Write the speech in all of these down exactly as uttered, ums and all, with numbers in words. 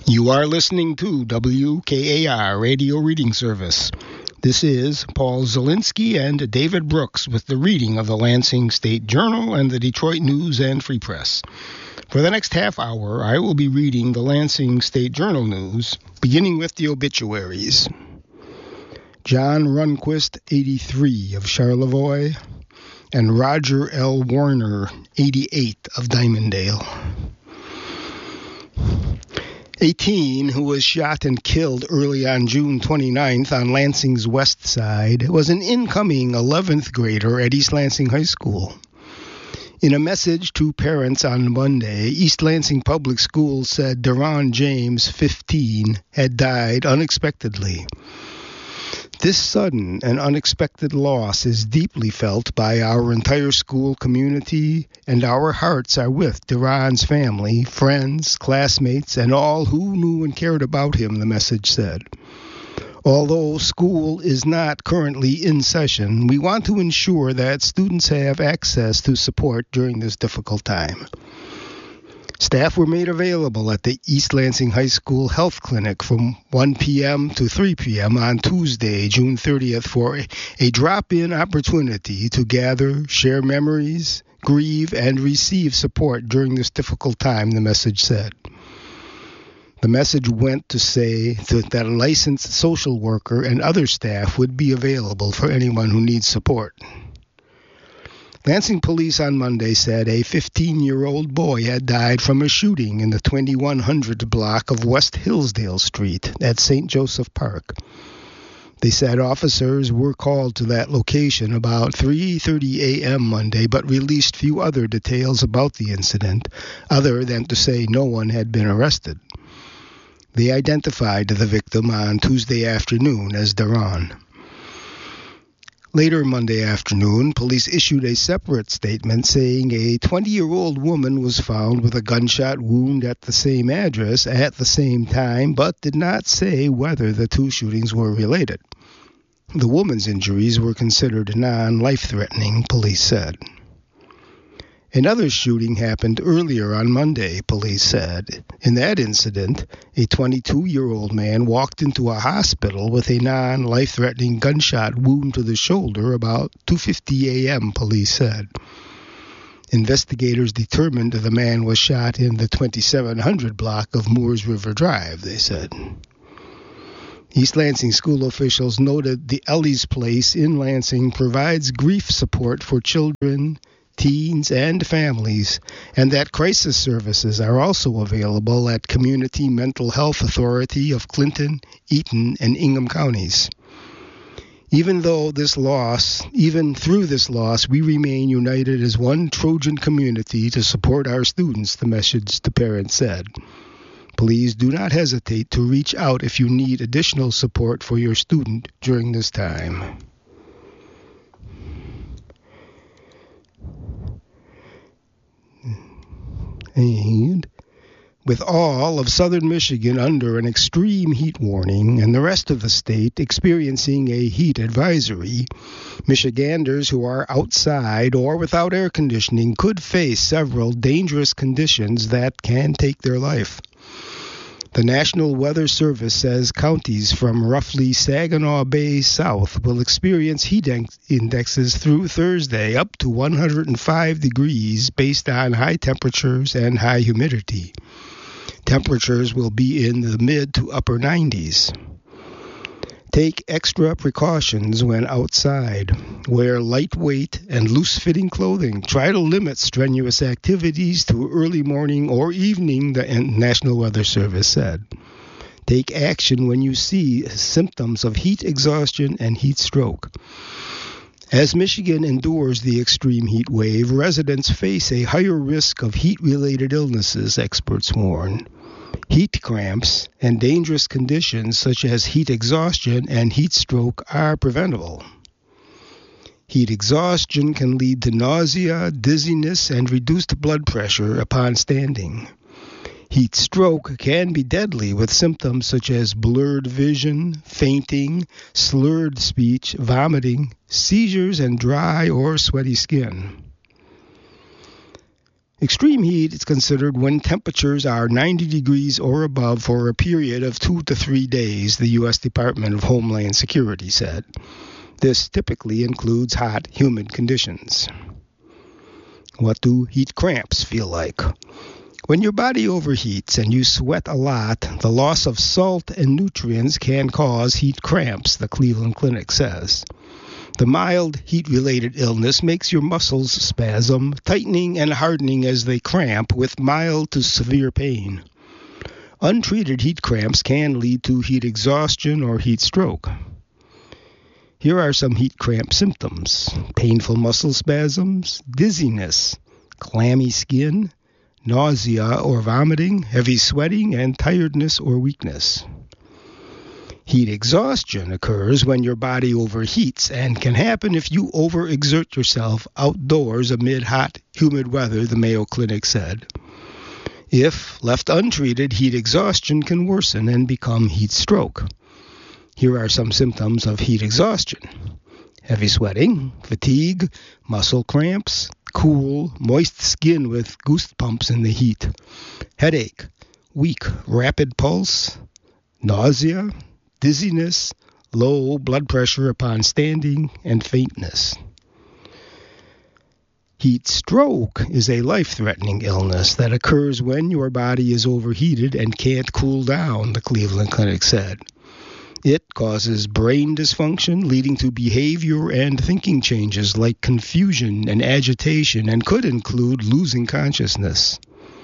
You are listening to W K A R Radio Reading Service. This is Paul Zielinski and David Brooks with the reading of the Lansing State Journal and the Detroit News and Free Press. For the next half hour, I will be reading the Lansing State Journal news, beginning with the obituaries. John Runquist, eighty-three, of Charlevoix, and Roger L. Warner, eighty-eight, of Dimondale. eighteen, who was shot and killed early on June twenty-ninth on Lansing's west side, was an incoming eleventh grader at East Lansing High School. In a message to parents on Monday, East Lansing Public Schools said Deron James, fifteen, had died unexpectedly. This sudden and unexpected loss is deeply felt by our entire school community, and our hearts are with Deron's family, friends, classmates, and all who knew and cared about him, the message said. Although school is not currently in session, we want to ensure that students have access to support during this difficult time. Staff were made available at the East Lansing High School Health Clinic from one p.m. to three p.m. on Tuesday, June thirtieth, for a drop-in opportunity to gather, share memories, grieve, and receive support during this difficult time, the message said. The message went to say that a licensed social worker and other staff would be available for anyone who needs support. Lansing police on Monday said a fifteen-year-old boy had died from a shooting in the twenty-one hundred block of West Hillsdale Street at Saint Joseph Park. They said officers were called to that location about three thirty a.m. Monday, but released few other details about the incident, other than to say no one had been arrested. They identified the victim on Tuesday afternoon as Deron. Later Monday afternoon, police issued a separate statement saying a twenty-year-old woman was found with a gunshot wound at the same address at the same time, but did not say whether the two shootings were related. The woman's injuries were considered non-life-threatening, police said. Another shooting happened earlier on Monday, police said. In that incident, a twenty-two-year-old man walked into a hospital with a non-life-threatening gunshot wound to the shoulder about two fifty a.m., police said. Investigators determined the man was shot in the twenty-seven hundred block of Moores River Drive, they said. East Lansing school officials noted the Ellie's Place in Lansing provides grief support for children, teens, and families, and that crisis services are also available at Community Mental Health Authority of Clinton, Eaton, and Ingham counties. Even though this loss, even through this loss, we remain united as one Trojan community to support our students, the message to parents said. Please do not hesitate to reach out if you need additional support for your student during this time. And with all of southern Michigan under an extreme heat warning and the rest of the state experiencing a heat advisory, Michiganders who are outside or without air conditioning could face several dangerous conditions that can take their life. The National Weather Service says counties from roughly Saginaw Bay south will experience heat indexes through Thursday up to one hundred five degrees based on high temperatures and high humidity. Temperatures will be in the mid to upper nineties. Take extra precautions when outside. Wear lightweight and loose-fitting clothing. Try to limit strenuous activities to early morning or evening, the National Weather Service said. Take action when you see symptoms of heat exhaustion and heat stroke. As Michigan endures the extreme heat wave, residents face a higher risk of heat-related illnesses, experts warn. Heat cramps and dangerous conditions such as heat exhaustion and heat stroke are preventable. Heat exhaustion can lead to nausea, dizziness, and reduced blood pressure upon standing. Heat stroke can be deadly with symptoms such as blurred vision, fainting, slurred speech, vomiting, seizures, and dry or sweaty skin. Extreme heat is considered when temperatures are ninety degrees or above for a period of two to three days, the U S Department of Homeland Security said. This typically includes hot, humid conditions. What do heat cramps feel like? When your body overheats and you sweat a lot, the loss of salt and nutrients can cause heat cramps, the Cleveland Clinic says. The mild heat-related illness makes your muscles spasm, tightening and hardening as they cramp with mild to severe pain. Untreated heat cramps can lead to heat exhaustion or heat stroke. Here are some heat cramp symptoms: painful muscle spasms, dizziness, clammy skin, nausea or vomiting, heavy sweating, and tiredness or weakness. Heat exhaustion occurs when your body overheats and can happen if you overexert yourself outdoors amid hot, humid weather, the Mayo Clinic said. If left untreated, heat exhaustion can worsen and become heat stroke. Here are some symptoms of heat exhaustion: heavy sweating, fatigue, muscle cramps, cool, moist skin with goosebumps in the heat, headache, weak, rapid pulse, nausea, dizziness, low blood pressure upon standing, and faintness. Heat stroke is a life-threatening illness that occurs when your body is overheated and can't cool down, the Cleveland Clinic said. It causes brain dysfunction, leading to behavior and thinking changes like confusion and agitation, and could include losing consciousness.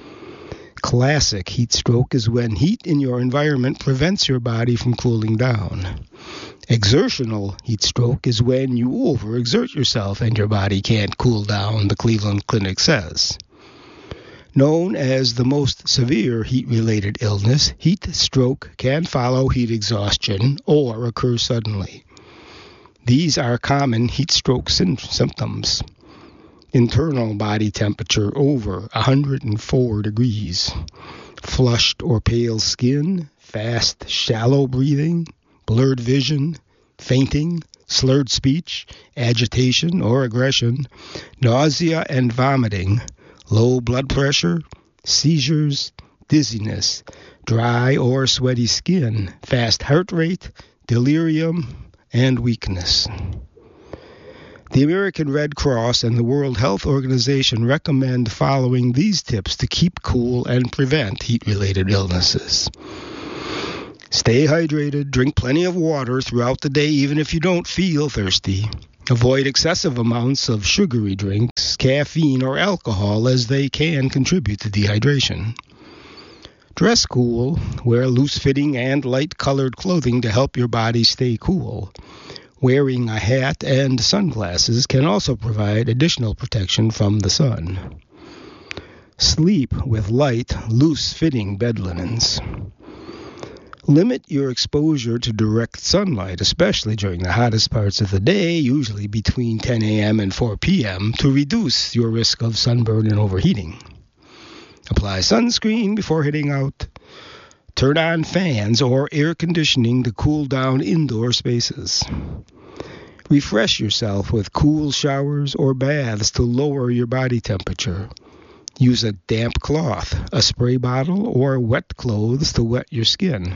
Classic heat stroke is when heat in your environment prevents your body from cooling down. Exertional heat stroke is when you overexert yourself and your body can't cool down, the Cleveland Clinic says. Known as the most severe heat-related illness, heat stroke can follow heat exhaustion or occur suddenly. These are common heat stroke symptoms: internal body temperature over one hundred four degrees, flushed or pale skin, fast, shallow breathing, blurred vision, fainting, slurred speech, agitation or aggression, nausea and vomiting, low blood pressure, seizures, dizziness, dry or sweaty skin, fast heart rate, delirium, and weakness. The American Red Cross and the World Health Organization recommend following these tips to keep cool and prevent heat-related illnesses. Stay hydrated, drink plenty of water throughout the day even if you don't feel thirsty. Avoid excessive amounts of sugary drinks, caffeine, or alcohol, as they can contribute to dehydration. Dress cool. Wear loose-fitting and light-colored clothing to help your body stay cool. Wearing a hat and sunglasses can also provide additional protection from the sun. Sleep with light, loose-fitting bed linens. Limit your exposure to direct sunlight, especially during the hottest parts of the day, usually between ten a.m. and four p.m., to reduce your risk of sunburn and overheating. Apply sunscreen before heading out. Turn on fans or air conditioning to cool down indoor spaces. Refresh yourself with cool showers or baths to lower your body temperature. Use a damp cloth, a spray bottle, or wet clothes to wet your skin.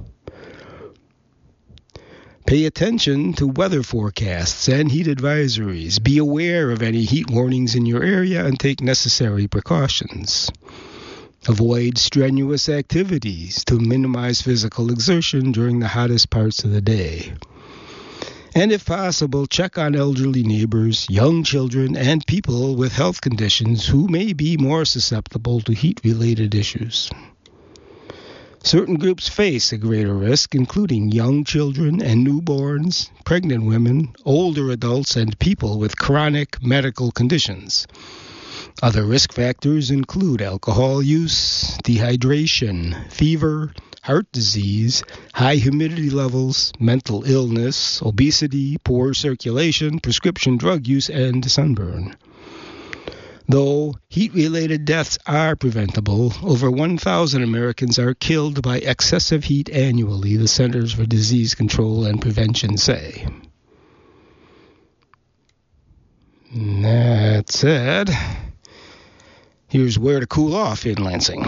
Pay attention to weather forecasts and heat advisories. Be aware of any heat warnings in your area and take necessary precautions. Avoid strenuous activities to minimize physical exertion during the hottest parts of the day. And if possible, check on elderly neighbors, young children, and people with health conditions who may be more susceptible to heat-related issues. Certain groups face a greater risk, including young children and newborns, pregnant women, older adults, and people with chronic medical conditions. Other risk factors include alcohol use, dehydration, fever, heart disease, high humidity levels, mental illness, obesity, poor circulation, prescription drug use, and sunburn. Though heat-related deaths are preventable, over one thousand Americans are killed by excessive heat annually, the Centers for Disease Control and Prevention say. That said, Here's where to cool off in Lansing.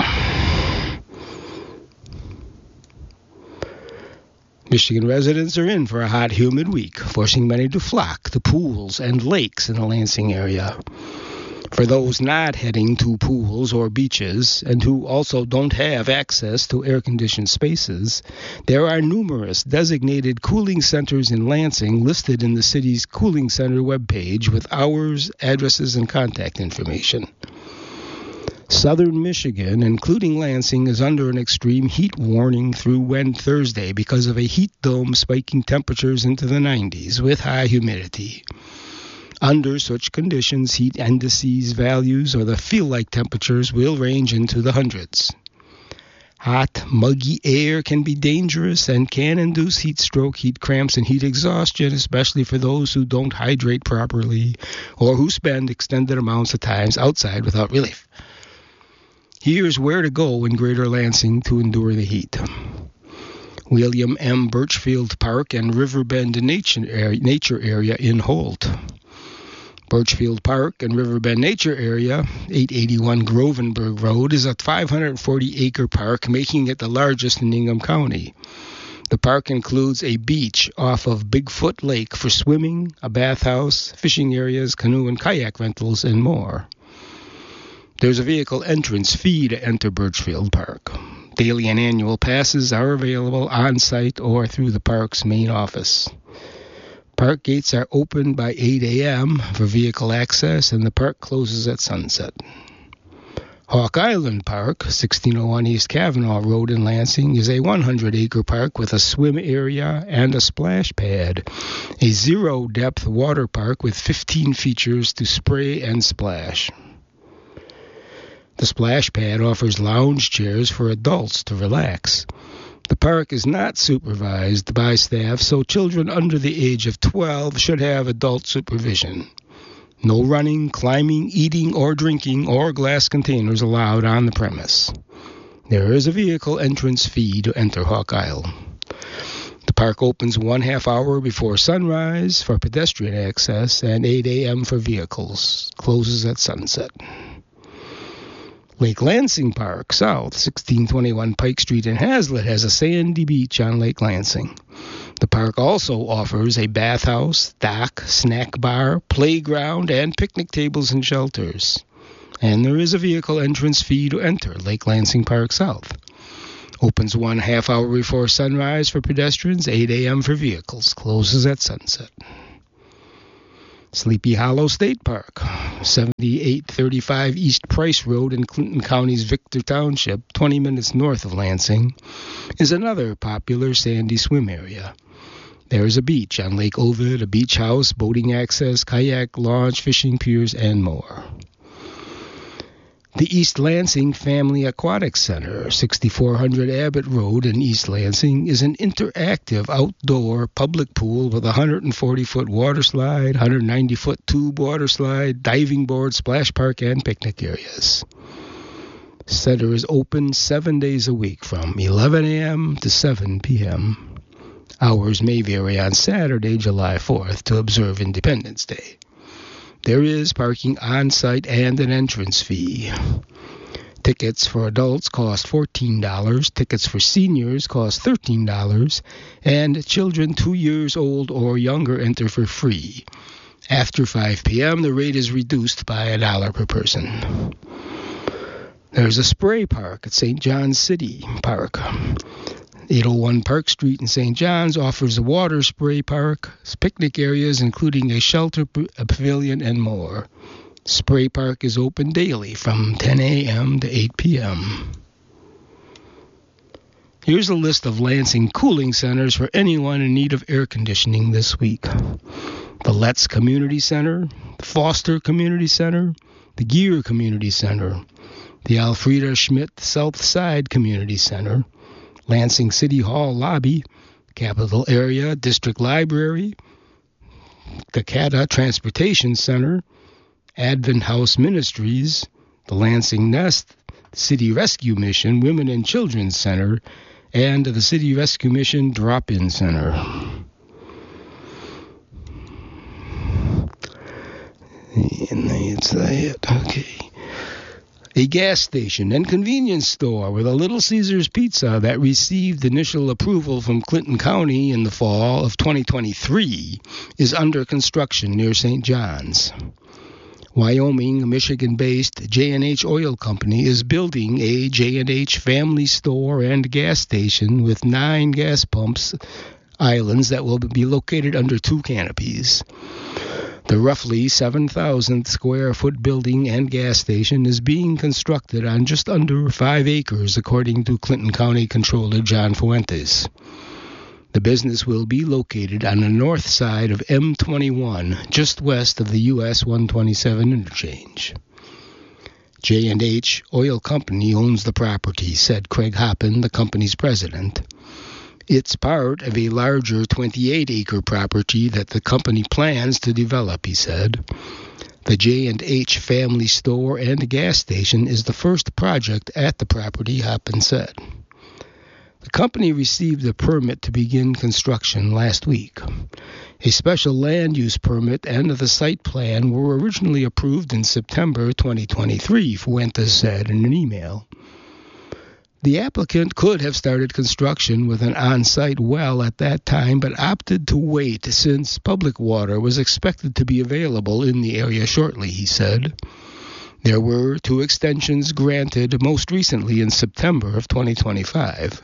Michigan residents are in for a hot, humid week, forcing many to flock to pools and lakes in the Lansing area. For those not heading to pools or beaches and who also don't have access to air-conditioned spaces, there are numerous designated cooling centers in Lansing listed in the city's Cooling Center webpage with hours, addresses, and contact information. Southern Michigan, including Lansing, is under an extreme heat warning through Wednesday, Thursday because of a heat dome spiking temperatures into the nineties with high humidity. Under such conditions, heat indices values or the feel-like temperatures will range into the hundreds. Hot, muggy air can be dangerous and can induce heat stroke, heat cramps, and heat exhaustion, especially for those who don't hydrate properly or who spend extended amounts of time outside without relief. Here's where to go in Greater Lansing to endure the heat. William M. Birchfield Park and Riverbend Nature Area in Holt. Birchfield Park and Riverbend Nature Area, eight eighty-one Grovenberg Road, is a five hundred forty acre park, making it the largest in Ingham County. The park includes a beach off of Bigfoot Lake for swimming, a bathhouse, fishing areas, canoe and kayak rentals, and more. There's a vehicle entrance fee to enter Birchfield Park. Daily and annual passes are available on-site or through the park's main office. Park gates are open by eight a.m. for vehicle access, and the park closes at sunset. Hawk Island Park, sixteen oh one East Kavanaugh Road in Lansing, is a one hundred acre park with a swim area and a splash pad. A zero-depth water park with fifteen features to spray and splash. The splash pad offers lounge chairs for adults to relax. The park is not supervised by staff, so children under the age of twelve should have adult supervision. No running, climbing, eating, or drinking, or glass containers allowed on the premise. There is a vehicle entrance fee to enter Hawk Isle. The park opens one half hour before sunrise for pedestrian access and eight a.m. for vehicles. Closes at sunset. Lake Lansing Park, South, sixteen twenty-one Pike Street in Hazlet, has a sandy beach on Lake Lansing. The park also offers a bathhouse, dock, snack bar, playground, and picnic tables and shelters. And there is a vehicle entrance fee to enter Lake Lansing Park South. Opens one half hour before sunrise for pedestrians, eight a.m. for vehicles. Closes at sunset. Sleepy Hollow State Park, seventy-eight thirty-five East Price Road in Clinton County's Victor Township, twenty minutes north of Lansing, is another popular sandy swim area. There is a beach on Lake Ovid, a beach house, boating access, kayak launch, fishing piers, and more. The East Lansing Family Aquatic Center, sixty-four hundred Abbott Road in East Lansing, is an interactive outdoor public pool with a one hundred forty foot water slide, one hundred ninety foot tube water slide, diving board, splash park, and picnic areas. The center is open seven days a week from eleven a.m. to seven p.m. Hours may vary on Saturday, July fourth, to observe Independence Day. There is parking on-site and an entrance fee. Tickets for adults cost fourteen dollars, tickets for seniors cost thirteen dollars, and children two years old or younger enter for free. After five p.m., the rate is reduced by a dollar per person. There's a spray park at Saint John's City Park. eight oh one Park Street in Saint John's offers a water spray park, picnic areas including a shelter, a pavilion, and more. Spray Park is open daily from ten a.m. to eight p.m. Here's a list of Lansing cooling centers for anyone in need of air conditioning this week. The Letts Community Center, the Foster Community Center, the Gear Community Center, the Alfreda Schmidt South Side Community Center, Lansing City Hall Lobby, Capitol Area District Library, the CATA Transportation Center, Advent House Ministries, the Lansing Nest, the City Rescue Mission Women and Children's Center, and the City Rescue Mission Drop-In Center. And that's it. Okay. A gas station and convenience store with a Little Caesars Pizza that received initial approval from Clinton County in the fall of twenty twenty-three is under construction near Saint John's. Wyoming, Michigan-based J and H Oil Company is building a J and H family store and gas station with nine gas pumps islands that will be located under two canopies. The roughly seven thousand square foot building and gas station is being constructed on just under five acres, according to Clinton County Controller John Fuentes. The business will be located on the north side of M twenty-one, just west of the U S one twenty-seven interchange. J and H Oil Company owns the property, said Craig Hoppin, the company's president. It's part of a larger twenty-eight acre property that the company plans to develop, he said. The J and H family store and gas station is the first project at the property, Hoppin said. The company received a permit to begin construction last week. A special land use permit and the site plan were originally approved in September twenty twenty-three, Fuentes said in an email. The applicant could have started construction with an on-site well at that time, but opted to wait since public water was expected to be available in the area shortly, he said. There were two extensions granted, most recently in September of twenty twenty-five.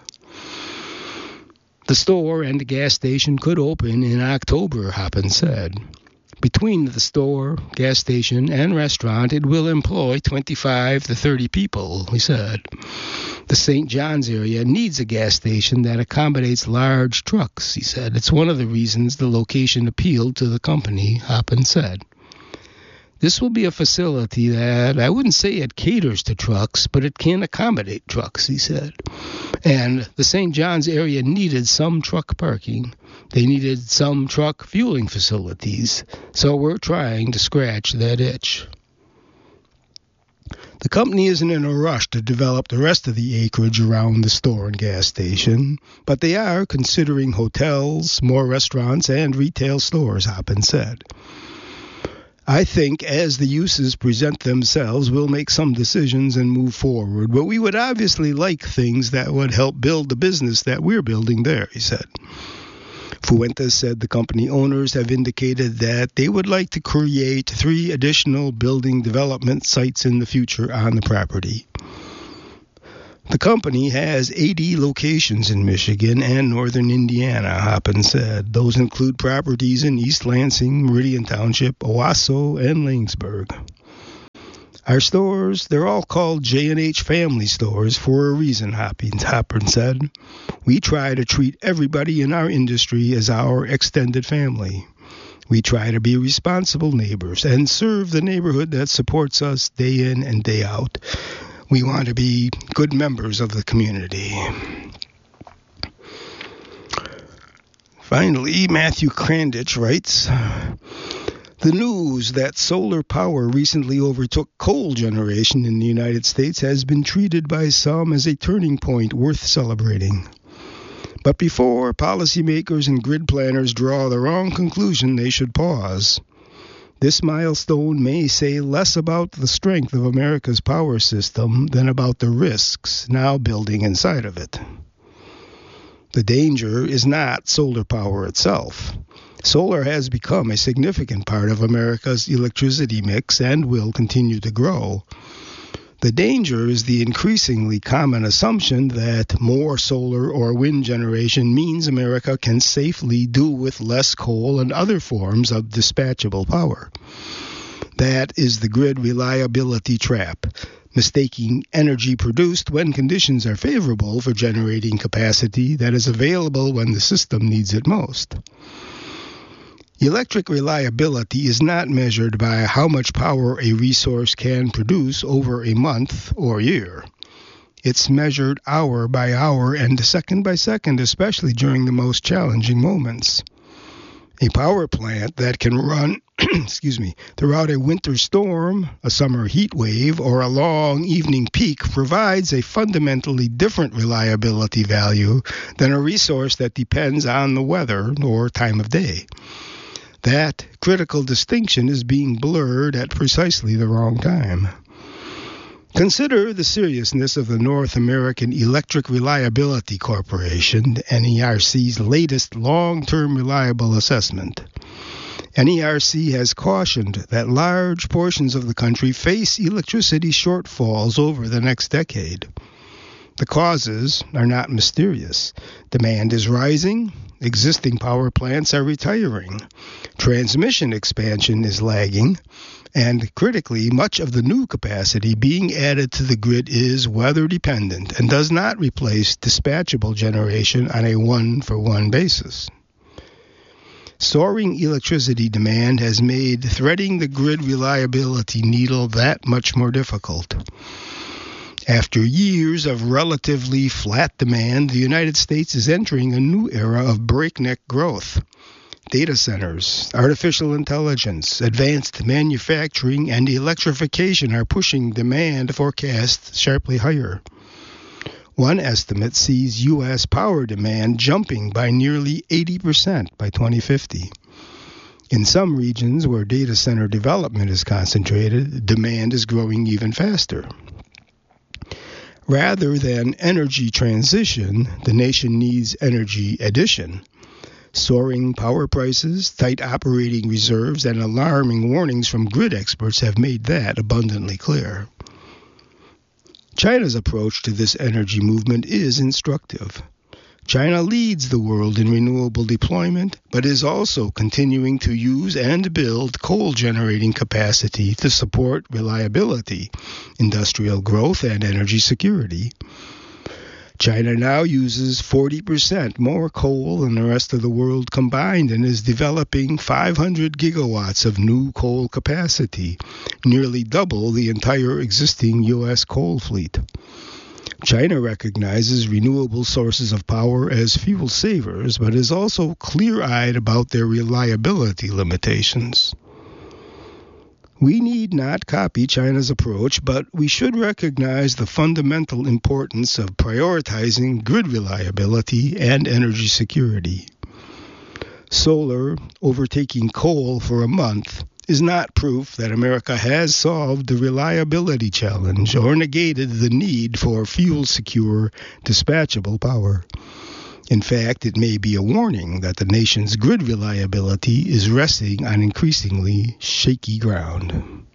The store and gas station could open in October, Hoppin said. Between the store, gas station, and restaurant, it will employ twenty-five to thirty people, he said. The Saint John's area needs a gas station that accommodates large trucks, he said. It's one of the reasons the location appealed to the company, Hoppin said. This will be a facility that, I wouldn't say it caters to trucks, but it can accommodate trucks, he said. And the Saint John's area needed some truck parking. They needed some truck fueling facilities. So we're trying to scratch that itch. The company isn't in a rush to develop the rest of the acreage around the store and gas station, but they are considering hotels, more restaurants, and retail stores, Hoppin said. I think as the uses present themselves, we'll make some decisions and move forward, but we would obviously like things that would help build the business that we're building there, he said. Fuentes said the company owners have indicated that they would like to create three additional building development sites in the future on the property. The company has eighty locations in Michigan and northern Indiana, Hoppin said. Those include properties in East Lansing, Meridian Township, Owasso, and Langsburg. Our stores, they're all called J and H family stores for a reason, Hoppin said. We try to treat everybody in our industry as our extended family. We try to be responsible neighbors and serve the neighborhood that supports us day in and day out. We want to be good members of the community. Finally, Matthew Krandich writes, the news that solar power recently overtook coal generation in the United States has been treated by some as a turning point worth celebrating. But before policymakers and grid planners draw the wrong conclusion, they should pause. This milestone may say less about the strength of America's power system than about the risks now building inside of it. The danger is not solar power itself. Solar has become a significant part of America's electricity mix and will continue to grow. The danger is the increasingly common assumption that more solar or wind generation means America can safely do with less coal and other forms of dispatchable power. That is the grid reliability trap, mistaking energy produced when conditions are favorable for generating capacity that is available when the system needs it most. Electric reliability is not measured by how much power a resource can produce over a month or year. It's measured hour by hour and second by second, especially during the most challenging moments. A power plant that can run excuse me, throughout a winter storm, a summer heat wave, or a long evening peak provides a fundamentally different reliability value than a resource that depends on the weather or time of day. That critical distinction is being blurred at precisely the wrong time. Consider the seriousness of the North American Electric Reliability Corporation, N E R C's latest long-term reliable assessment. N E R C has cautioned that large portions of the country face electricity shortfalls over the next decade. The causes are not mysterious. Demand is rising, existing power plants are retiring, transmission expansion is lagging, and critically, much of the new capacity being added to the grid is weather-dependent and does not replace dispatchable generation on a one-for-one basis. Soaring electricity demand has made threading the grid reliability needle that much more difficult. After years of relatively flat demand, the United States is entering a new era of breakneck growth. Data centers, artificial intelligence, advanced manufacturing, and electrification are pushing demand forecasts sharply higher. One estimate sees U S power demand jumping by nearly eighty percent by twenty fifty. In some regions where data center development is concentrated, demand is growing even faster. Rather than energy transition, the nation needs energy addition. Soaring power prices, tight operating reserves, and alarming warnings from grid experts have made that abundantly clear. China's approach to this energy movement is instructive. China leads the world in renewable deployment, but is also continuing to use and build coal-generating capacity to support reliability, industrial growth, and energy security. China now uses forty percent more coal than the rest of the world combined and is developing five hundred gigawatts of new coal capacity, nearly double the entire existing U S coal fleet. China recognizes renewable sources of power as fuel savers, but is also clear-eyed about their reliability limitations. We need not copy China's approach, but we should recognize the fundamental importance of prioritizing grid reliability and energy security. Solar overtaking coal for a month is not proof that America has solved the reliability challenge or negated the need for fuel-secure, dispatchable power. In fact, it may be a warning that the nation's grid reliability is resting on increasingly shaky ground.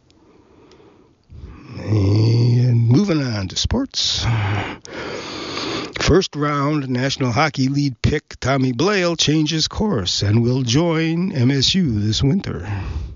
And moving on to sports. First round National Hockey League pick Tommy Blale changes course and will join M S U this winter.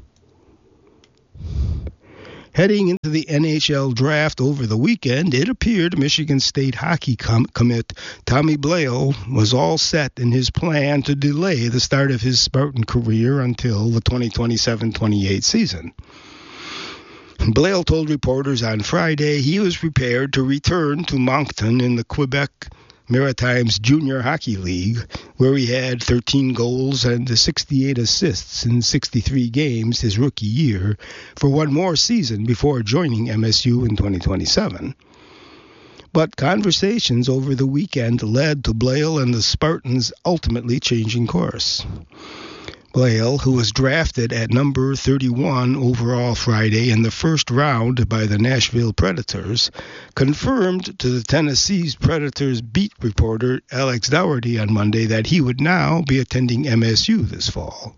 Heading into the N H L draft over the weekend, it appeared Michigan State hockey com- commit Tommy Blale was all set in his plan to delay the start of his Spartan career until the twenty twenty-seven twenty-eight season. Blale told reporters on Friday he was prepared to return to Moncton in the Quebec Maritimes Junior Hockey League, where he had thirteen goals and sixty-eight assists in sixty-three games his rookie year, for one more season before joining M S U in twenty twenty-seven. But conversations over the weekend led to Blale and the Spartans ultimately changing course. Blale, who was drafted at number thirty-one overall Friday in the first round by the Nashville Predators, confirmed to the Tennessee Predators beat reporter Alex Dougherty on Monday that he would now be attending M S U this fall.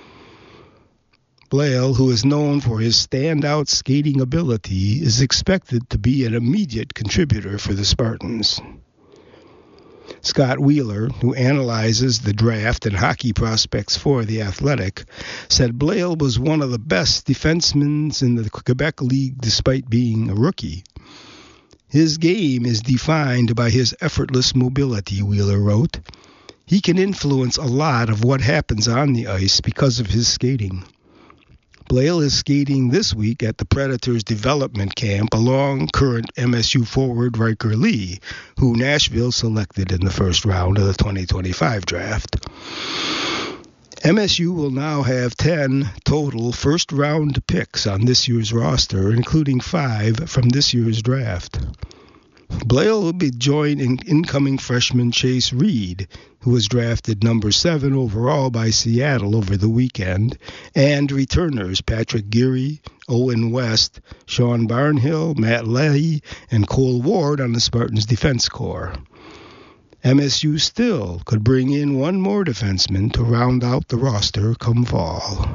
Blale, who is known for his standout skating ability, is expected to be an immediate contributor for the Spartans. Scott Wheeler, who analyzes the draft and hockey prospects for The Athletic, said Blale was one of the best defensemen in the Quebec League despite being a rookie. His game is defined by his effortless mobility, Wheeler wrote. He can influence a lot of what happens on the ice because of his skating. Blale is skating this week at the Predators development camp along current M S U forward Riker Lee, who Nashville selected in the first round of the twenty twenty-five draft. M S U will now have ten total first-round picks on this year's roster, including five from this year's draft. Blail will be joining incoming freshman Chase Reed, who was drafted number seven overall by Seattle over the weekend, and returners Patrick Geary, Owen West, Sean Barnhill, Matt Leahy, and Cole Ward on the Spartans defense corps. M S U still could bring in one more defenseman to round out the roster come fall.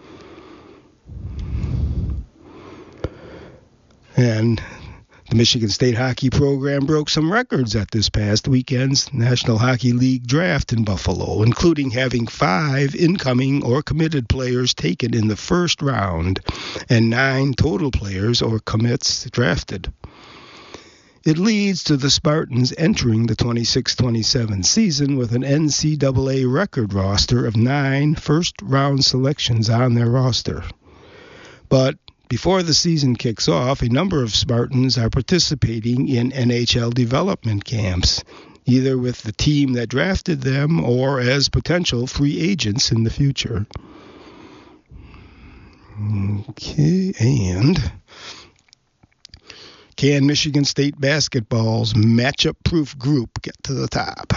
And the Michigan State hockey program broke some records at this past weekend's National Hockey League draft in Buffalo, including having five incoming or committed players taken in the first round and nine total players or commits drafted. It leads to the Spartans entering the twenty-six twenty-seven season with an N C double A record roster of nine first-round selections on their roster. But before the season kicks off, a number of Spartans are participating in N H L development camps, either with the team that drafted them or as potential free agents in the future. Okay, and can Michigan State basketball's matchup-proof group get to the top?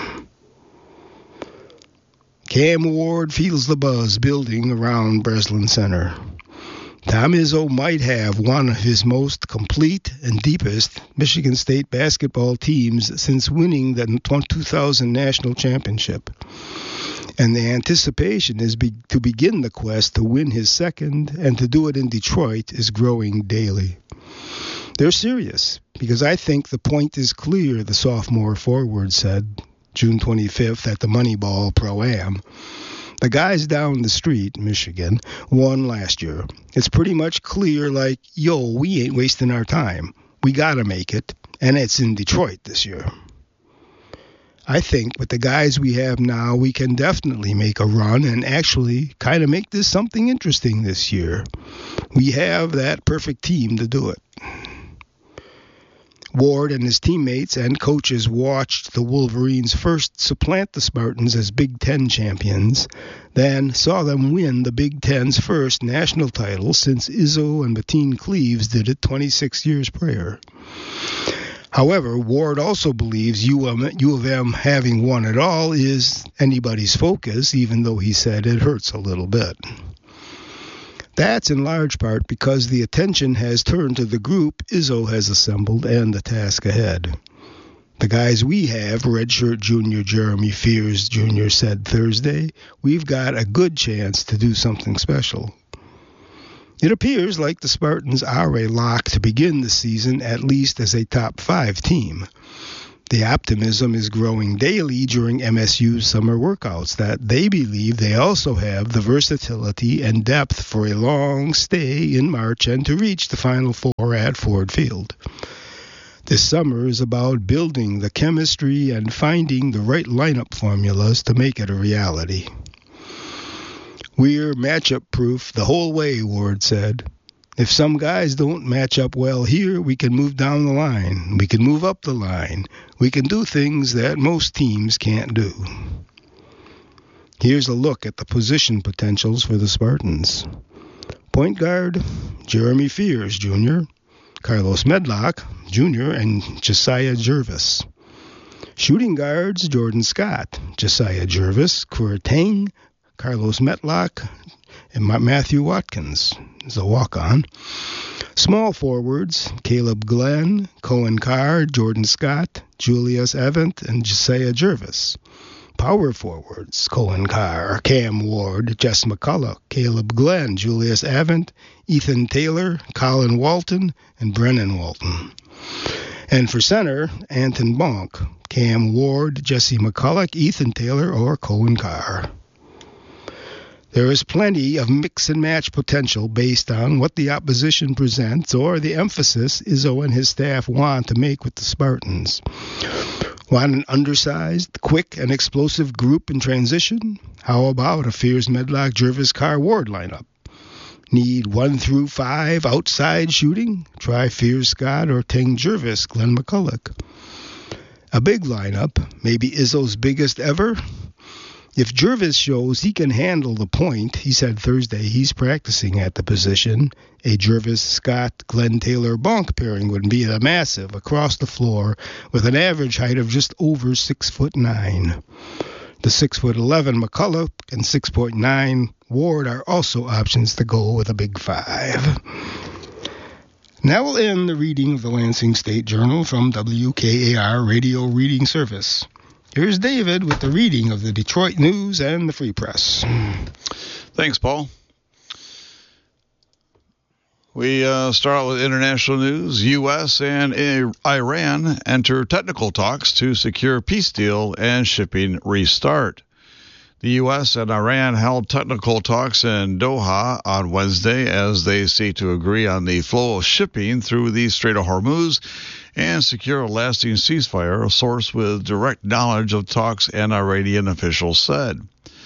Cam Ward feels the buzz building around Breslin Center. Tom Izzo might have one of his most complete and deepest Michigan State basketball teams since winning the two thousand national championship. And the anticipation is be- to begin the quest to win his second, and to do it in Detroit is growing daily. They're serious, because I think the point is clear, the sophomore forward said June twenty-fifth at the Moneyball Pro-Am. The guys down the street, Michigan, won last year. It's pretty much clear, like, yo, we ain't wasting our time. We got to make it, and it's in Detroit this year. I think with the guys we have now, we can definitely make a run and actually kind of make this something interesting this year. We have that perfect team to do it. Ward and his teammates and coaches watched the Wolverines first supplant the Spartans as Big Ten champions, then saw them win the Big Ten's first national title since Izzo and Mateen Cleaves did it twenty-six years prior. However, Ward also believes U of M having won it all is anybody's focus, even though he said it hurts a little bit. That's in large part because the attention has turned to the group Izzo has assembled and the task ahead. The guys we have, redshirt junior Jeremy Fears Junior said Thursday, we've got a good chance to do something special. It appears like the Spartans are a lock to begin the season at least as a top five team. The optimism is growing daily during M S U's summer workouts that they believe they also have the versatility and depth for a long stay in March and to reach the Final Four at Ford Field. This summer is about building the chemistry and finding the right lineup formulas to make it a reality. We're matchup-proof the whole way, Ward said. If some guys don't match up well here, we can move down the line. We can move up the line. We can do things that most teams can't do. Here's a look at the position potentials for the Spartans. Point guard, Jeremy Fears Junior, Carlos Medlock Junior, and Josiah Jervis. Shooting guards, Jordan Scott, Josiah Jervis, Kuerteng, Carlos Medlock, and Matthew Watkins is a walk-on. Small forwards, Caleb Glenn, Cohen Carr, Jordan Scott, Julius Evans, and Josiah Jervis. Power forwards, Cohen Carr, Cam Ward, Jess McCullough, Caleb Glenn, Julius Evans, Ethan Taylor, Colin Walton, and Brennan Walton. And for center, Anton Bonk, Cam Ward, Jesse McCullough, Ethan Taylor, or Cohen Carr. There is plenty of mix and match potential based on what the opposition presents or the emphasis Izzo and his staff want to make with the Spartans. Want an undersized, quick, and explosive group in transition? How about a Fears Medlock Jervis Carr Ward lineup? Need one through five outside shooting? Try Fears Scott or Teng Jervis Glenn McCullough. A big lineup, maybe Izzo's biggest ever? If Jervis shows he can handle the point, he said Thursday he's practicing at the position, a Jervis-Scott-Glenn Taylor-Bonk pairing would be a massive across the floor with an average height of just over six foot nine. The six foot eleven McCullough and six point nine Ward are also options to go with a big five. Now we'll end the reading of the Lansing State Journal from W K A R Radio Reading Service. Here's David with the reading of the Detroit News and the Free Press. Thanks, Paul. We uh, start with international news. U S and Iran enter technical talks to secure peace deal and shipping restart. The U S and Iran held technical talks in Doha on Wednesday as they seek to agree on the flow of shipping through the Strait of Hormuz and secure a lasting ceasefire, a source with direct knowledge of talks and Iranian officials said.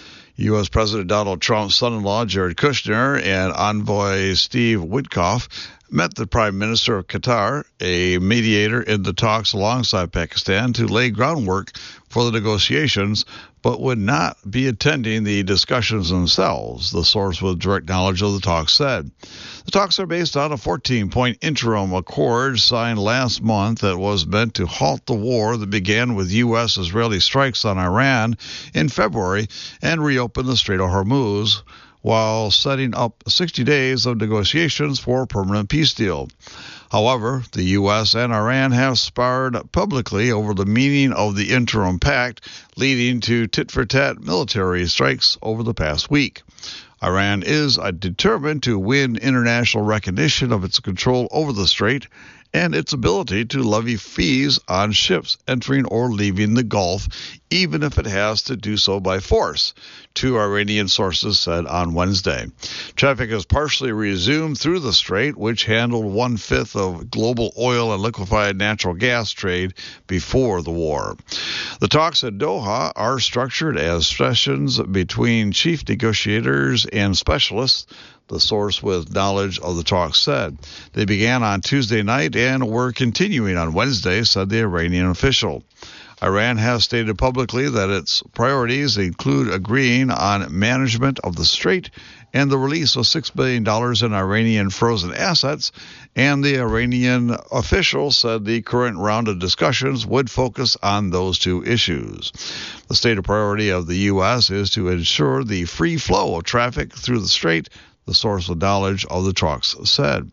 U S. President Donald Trump's son-in-law, Jared Kushner, and envoy Steve Witkoff met the Prime Minister of Qatar, a mediator in the talks alongside Pakistan, to lay groundwork for the negotiations, but would not be attending the discussions themselves, the source with direct knowledge of the talks said. The talks are based on a fourteen-point interim accord signed last month that was meant to halt the war that began with U S-Israeli strikes on Iran in February and reopen the Strait of Hormuz, while setting up sixty days of negotiations for a permanent peace deal. However, the U S and Iran have sparred publicly over the meaning of the interim pact, leading to tit-for-tat military strikes over the past week. Iran is determined to win international recognition of its control over the strait and its ability to levy fees on ships entering or leaving the Gulf, even if it has to do so by force, two Iranian sources said on Wednesday. Traffic has partially resumed through the strait, which handled one-fifth of global oil and liquefied natural gas trade before the war. The talks at Doha are structured as sessions between chief negotiators and specialists, the source with knowledge of the talks said. They began on Tuesday night and were continuing on Wednesday, said the Iranian official. Iran has stated publicly that its priorities include agreeing on management of the strait and the release of six billion dollars in Iranian frozen assets, and the Iranian official said the current round of discussions would focus on those two issues. The stated priority of the U S is to ensure the free flow of traffic through the strait, the source of knowledge of the talks said.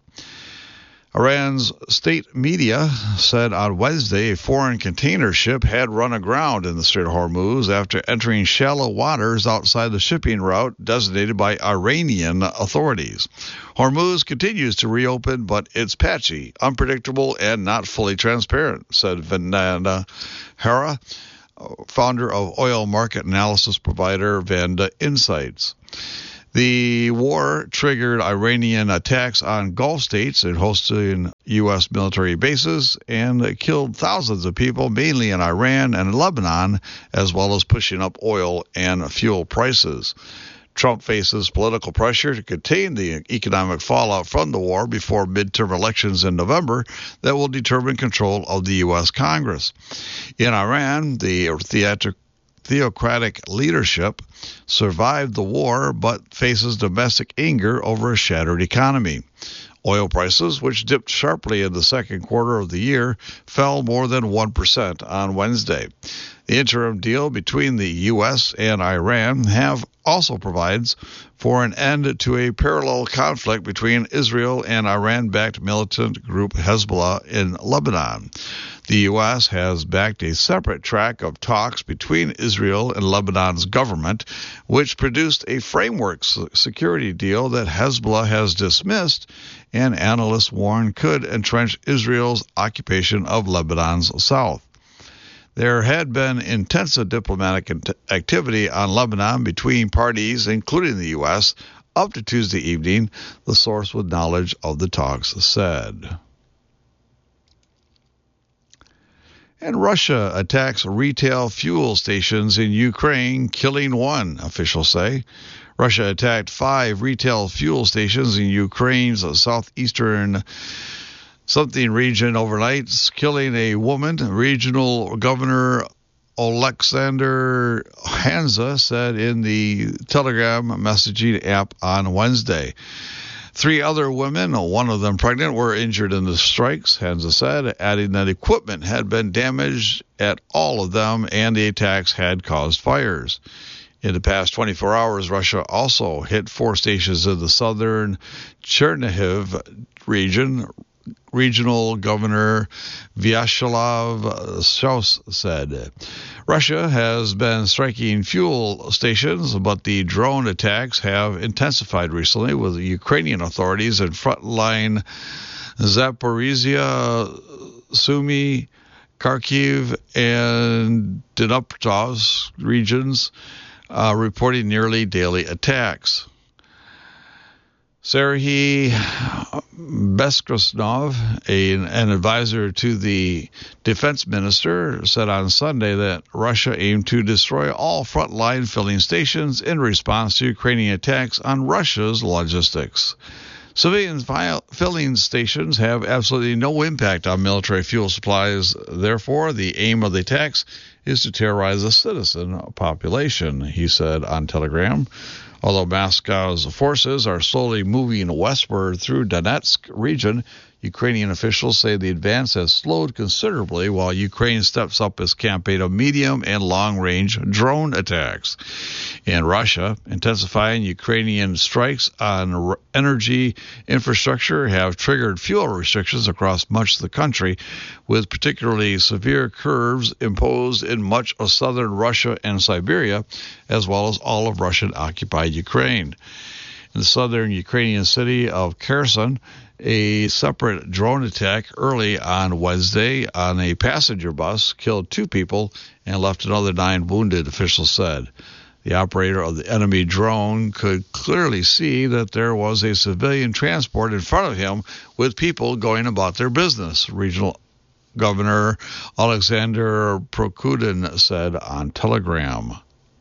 Iran's state media said on Wednesday a foreign container ship had run aground in the Strait of Hormuz after entering shallow waters outside the shipping route designated by Iranian authorities. Hormuz continues to reopen, but it's patchy, unpredictable, and not fully transparent, said Vandana Hara, founder of oil market analysis provider Vanda Insights. The war triggered Iranian attacks on Gulf states and hosting U S military bases and killed thousands of people, mainly in Iran and Lebanon, as well as pushing up oil and fuel prices. Trump faces political pressure to contain the economic fallout from the war before midterm elections in November that will determine control of the U S Congress. In Iran, the theatric theocratic leadership survived the war but faces domestic anger over a shattered economy. Oil prices, which dipped sharply in the second quarter of the year, fell more than one percent on Wednesday. The interim deal between the U S and Iran have also provides for an end to a parallel conflict between Israel and Iran-backed militant group Hezbollah in Lebanon. The U S has backed a separate track of talks between Israel and Lebanon's government, which produced a framework security deal that Hezbollah has dismissed, and analysts warn could entrench Israel's occupation of Lebanon's south. There had been intensive diplomatic activity on Lebanon between parties, including the U S, up to Tuesday evening, the source with knowledge of the talks said. And Russia attacks retail fuel stations in Ukraine, killing one, officials say. Russia attacked five retail fuel stations in Ukraine's southeastern something region overnight, killing a woman. Regional Governor Alexander Hansa said in the Telegram messaging app on Wednesday. Three other women, one of them pregnant, were injured in the strikes, Hansa said, adding that equipment had been damaged at all of them and the attacks had caused fires. In the past twenty-four hours, Russia also hit four stations in the southern Chernihiv region. Regional Governor Vyacheslav Strauss said. Russia has been striking fuel stations, but the drone attacks have intensified recently, with the Ukrainian authorities in frontline Zaporizhia, Sumy, Kharkiv, and Dnipropetrovsk regions uh, reporting nearly daily attacks. Serhiy Beskrasnov, a, an advisor to the defense minister, said on Sunday that Russia aimed to destroy all frontline filling stations in response to Ukrainian attacks on Russia's logistics. Civilian filling stations have absolutely no impact on military fuel supplies. Therefore, the aim of the attacks is to terrorize the citizen population, he said on Telegram. Although Moscow's forces are slowly moving westward through Donetsk region, Ukrainian officials say the advance has slowed considerably while Ukraine steps up its campaign of medium and long-range drone attacks. In Russia, intensifying Ukrainian strikes on energy infrastructure have triggered fuel restrictions across much of the country, with particularly severe curbs imposed in much of southern Russia and Siberia, as well as all of Russian-occupied Ukraine. In the southern Ukrainian city of Kherson, a separate drone attack early on Wednesday on a passenger bus killed two people and left another nine wounded, officials said. The operator of the enemy drone could clearly see that there was a civilian transport in front of him with people going about their business, Regional Governor Alexander Prokudin said on Telegram.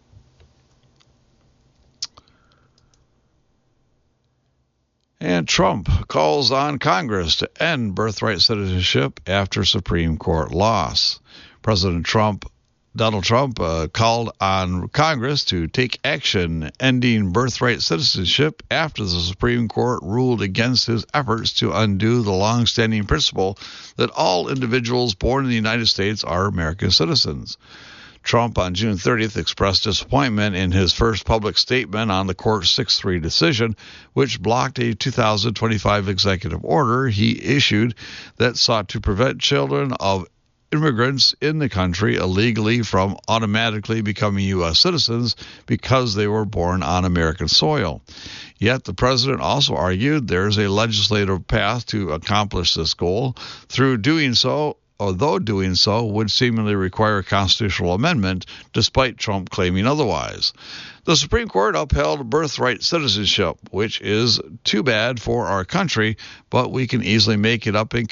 And Trump calls on Congress to end birthright citizenship after Supreme Court loss. President Trump, Donald Trump, uh, called on Congress to take action ending birthright citizenship after the Supreme Court ruled against his efforts to undo the long-standing principle that all individuals born in the United States are American citizens. Trump on June thirtieth expressed disappointment in his first public statement on the court's six three decision, which blocked a two thousand twenty-five executive order he issued that sought to prevent children of immigrants in the country illegally from automatically becoming U S citizens because they were born on American soil. Yet the president also argued there is a legislative path to accomplish this goal. Through doing so, although doing so would seemingly require a constitutional amendment, despite Trump claiming otherwise. The Supreme Court upheld birthright citizenship, which is too bad for our country, but we can easily make it up in